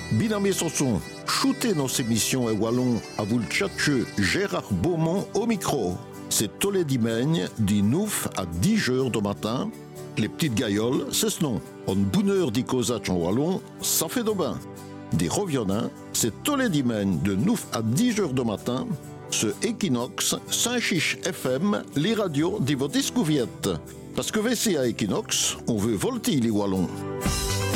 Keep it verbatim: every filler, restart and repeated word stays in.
Binamé Sosson, shootez nos émissions et wallon à vous le tchatcheux Gérard Beaumont au micro. C'est tous les dimanches, du neuf à dix heures du matin. Les petites gailloles, c'est ce nom. En bonne heure d'y causac en wallon, ça fait de bain. Des reviennants, c'est tous les dimanches de neuf à dix heures du matin. Ce Equinox, Saint-Chiche F M, les radios de votre discouviette. Parce que V C à Equinox, on veut volter les wallons.